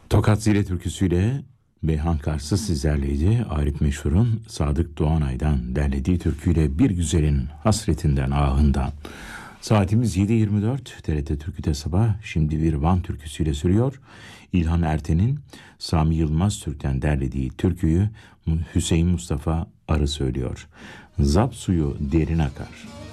Tokat Zile türküsüyle Beyhan Karsız sizlerleydi. Arif Meşhur'un Sadık Doğanay'dan derlediği türküyle Bir Güzelin Hasretinden Ahından. Saatimiz 7.24, TRT Türkü'de sabah. Şimdi bir Van türküsüyle sürüyor. İlhan Erten'in Sami Yılmaz Türk'ten derlediği türküyü Hüseyin Mustafa Arı söylüyor. Zap suyu derin akar.